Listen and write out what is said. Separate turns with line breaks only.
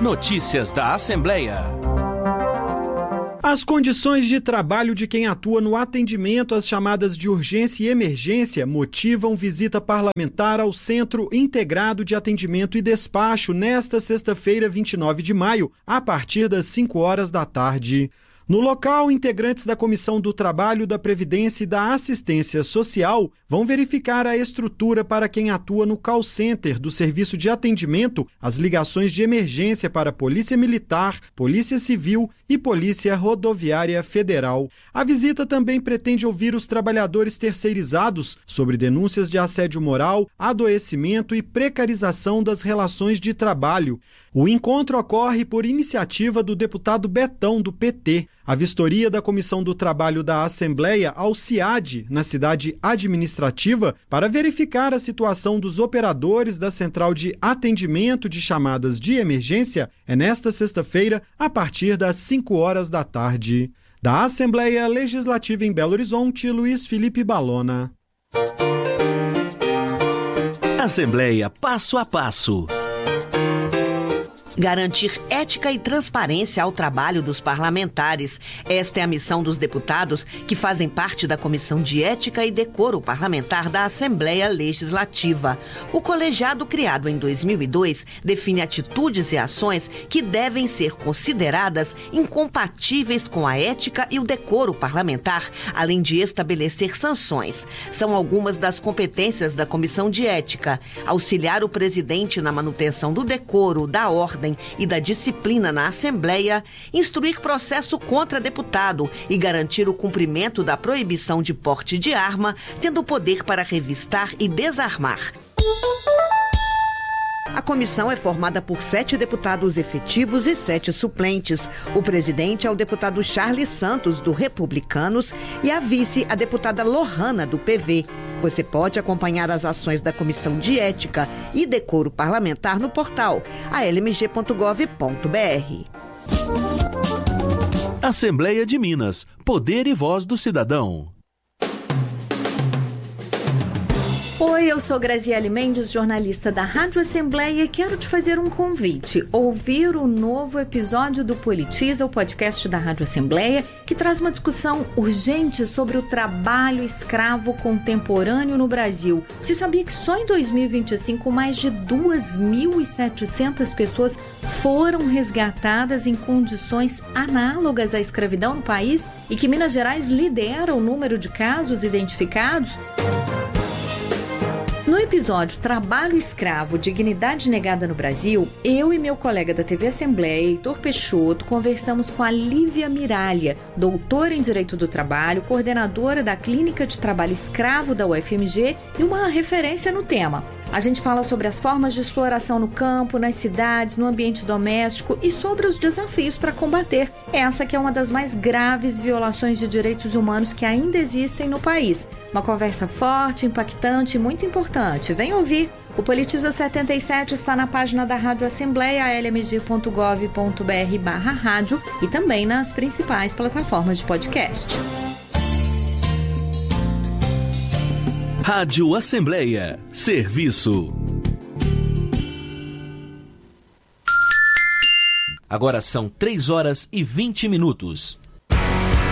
Notícias da Assembleia.
As condições de trabalho de quem atua no atendimento às chamadas de urgência e emergência motivam visita parlamentar ao Centro Integrado de Atendimento e Despacho nesta sexta-feira, 29 de maio, a partir das 5 horas da tarde. No local, integrantes da Comissão do Trabalho, da Previdência e da Assistência Social vão verificar a estrutura para quem atua no call center do Serviço de Atendimento às ligações de emergência para Polícia Militar, Polícia Civil e Polícia Rodoviária Federal. A visita também pretende ouvir os trabalhadores terceirizados sobre denúncias de assédio moral, adoecimento e precarização das relações de trabalho. O encontro ocorre por iniciativa do deputado Betão, do PT. A vistoria da Comissão do Trabalho da Assembleia ao CIAD, na cidade administrativa, para verificar a situação dos operadores da Central de Atendimento de Chamadas de Emergência, é nesta sexta-feira, a partir das 5 horas da tarde. Da Assembleia Legislativa em Belo Horizonte, Luiz Felipe Balona.
Assembleia Passo a Passo.
Garantir ética e transparência ao trabalho dos parlamentares. Esta é a missão dos deputados que fazem parte da Comissão de Ética e Decoro Parlamentar da Assembleia Legislativa. O colegiado, criado em 2002, define atitudes e ações que devem ser consideradas incompatíveis com a ética e o decoro parlamentar, além de estabelecer sanções. São algumas das competências da Comissão de Ética: auxiliar o presidente na manutenção do decoro, da ordem e da disciplina na Assembleia, instruir processo contra deputado e garantir o cumprimento da proibição de porte de arma, tendo poder para revistar e desarmar. A comissão é formada por 7 deputados efetivos e 7 suplentes. O presidente é o deputado Charles Santos, do Republicanos, e a vice, a deputada Lohana, do PV. Você pode acompanhar as ações da Comissão de Ética e Decoro Parlamentar no portal almg.gov.br.
Assembleia de Minas. Poder e voz do cidadão.
Oi, eu sou Graziele Mendes, jornalista da Rádio Assembleia, e quero te fazer um convite: ouvir o novo episódio do Politiza, o podcast da Rádio Assembleia, que traz uma discussão urgente sobre o trabalho escravo contemporâneo no Brasil. Você sabia que só em 2025 mais de 2.700 pessoas foram resgatadas em condições análogas à escravidão no país e que Minas Gerais lidera o número de casos identificados? No episódio Trabalho Escravo, Dignidade Negada no Brasil, eu e meu colega da TV Assembleia, Heitor Peixoto, conversamos com a Lívia Miralha, doutora em Direito do Trabalho, coordenadora da Clínica de Trabalho Escravo da UFMG e uma referência no tema. A gente fala sobre as formas de exploração no campo, nas cidades, no ambiente doméstico e sobre os desafios para combater essa que é uma das mais graves violações de direitos humanos que ainda existem no país. Uma conversa forte, impactante e muito importante. Vem ouvir! O Politiza 77 está na página da Rádio Assembleia, lmg.gov.br/rádio, e também nas principais plataformas de podcast.
Rádio Assembleia. Serviço. Agora são 3 horas e 20 minutos.